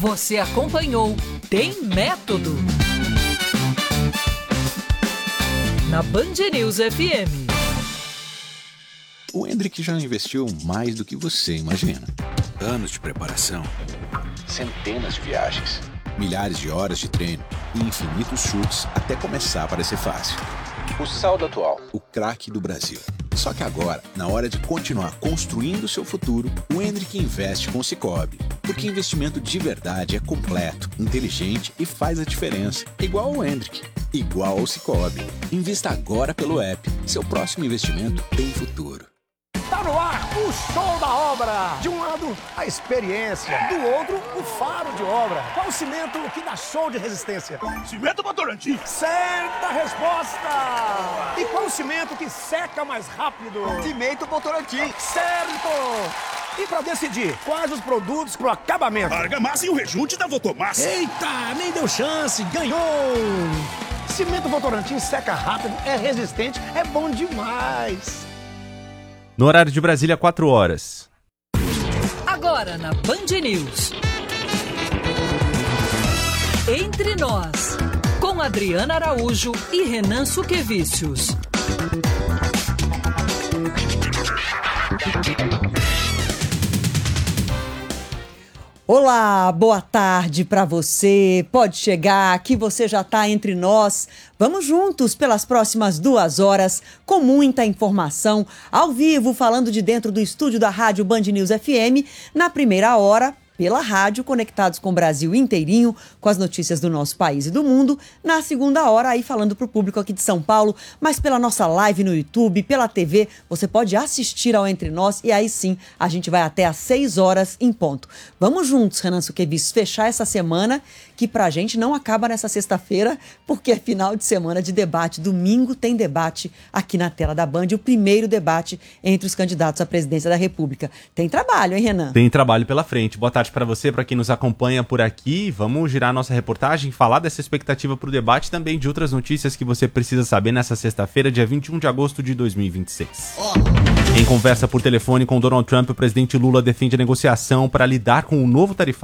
Você acompanhou Tem Método na Band News FM. O Hendrick já investiu mais do que você imagina. Anos de preparação, centenas de viagens, milhares de horas de treino e infinitos chutes até começar a parecer fácil. O saldo atual, o craque do Brasil. Só que agora, na hora de continuar construindo seu futuro, o Hendrick investe com o Sicoob. Porque investimento de verdade é completo, inteligente e faz a diferença. Igual ao Hendrick, igual ao Sicoob. Invista agora pelo app. Seu próximo investimento tem futuro. Tá no ar o show da obra. De um lado, a experiência. Do outro, o faro de obra. Qual o cimento que dá show de resistência? Cimento Votorantim. Certa resposta. E qual o cimento que seca mais rápido? Cimento Votorantim. Certo. E pra decidir, quais os produtos pro acabamento? Argamassa e o rejunte da Votomassa. Eita, nem deu chance, ganhou! Cimento Votorantim seca rápido, é resistente, é bom demais. No horário de Brasília, 4 horas. Agora na Band News. Entre Nós, com Adriana Araújo e Renan Suquevicius. Olá, boa tarde para você. Pode chegar, que você já está entre nós. Vamos juntos pelas próximas 2 horas com muita informação, ao vivo, falando de dentro do estúdio da Rádio Band News FM, na primeira hora, pela rádio, conectados com o Brasil inteirinho, com as notícias do nosso país e do mundo. Na segunda hora, aí falando para o público aqui de São Paulo, mas pela nossa live no YouTube, pela TV, você pode assistir ao Entre Nós e aí sim, a gente vai até às 6 horas em ponto. Vamos juntos, Renan Suquevicius, fechar essa semana, que pra gente não acaba nessa sexta-feira, porque é final de semana de debate. Domingo tem debate aqui na tela da Band, o primeiro debate entre os candidatos à presidência da República. Tem trabalho, hein, Renan? Tem trabalho pela frente. Boa tarde para você, para quem nos acompanha por aqui. Vamos girar a nossa reportagem, falar dessa expectativa para o debate e também de outras notícias que você precisa saber nessa sexta-feira, dia 21 de agosto de 2026. Em conversa por telefone com Donald Trump, o presidente Lula defende a negociação para lidar com o novo tarifário